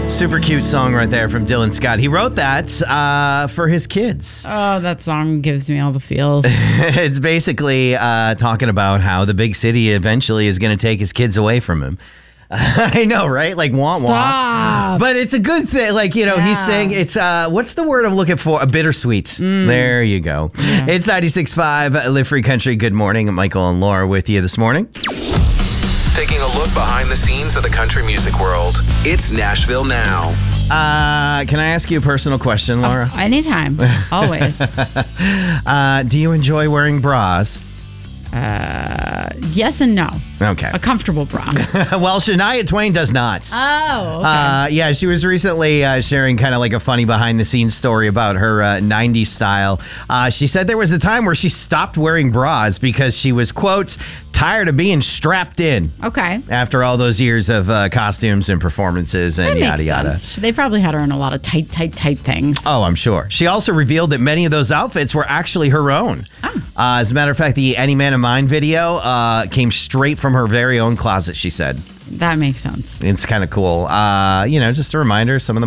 Super cute song right there from Dylan Scott. He wrote that for his kids. Oh, that song gives me all the feels. It's basically talking about how the big city eventually is going to take his kids away from him. I know, right? Like, wah, wah. Stop. But it's a good thing. Like, he's saying it's, what's the word I'm looking for? A bittersweet. There you go. Yeah. It's 96.5 Live Free Country. Good morning. Michael and Laura with you this morning. Taking a look behind the scenes of the country music world. It's Nashville Now. Can I ask you a personal question, Laura? Anytime. Always. Do you enjoy wearing bras? Yes and no. Okay. A comfortable bra. Well, Shania Twain does not. Oh, okay. Yeah, she was recently sharing kind of like a funny behind-the-scenes story about her 90s style. She said there was a time where she stopped wearing bras because she was, quote, tired of being strapped in. Okay. After all those years of costumes and performanes and yada yada. Sense. They probably had her in a lot of tight things. Oh, I'm sure. She also revealed that many of those outfits were actually her own. Oh. As a matter of fact, the Any Man of Mine video came straight from her very own closet, she said. That makes sense. It's kind of cool. Just a reminder, some of the